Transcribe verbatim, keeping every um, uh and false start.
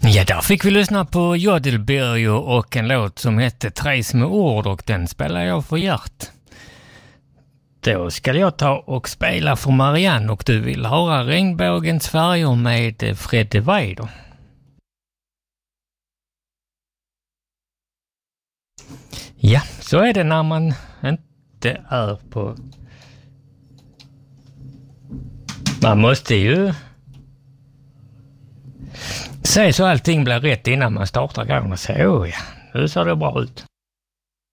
Ja, där fick vi lyssna på Jodelberg och en låt som hette Tres med ord, och den spelar jag för Gert. Då ska jag ta och spela för Marianne, och du vill höra Regnbågens färger med Fredde Weider. Ja, så är det när man inte är på... Man måste ju säga så allting blir rätt innan man startar gången och säga, åh ja, nu ser det bra ut.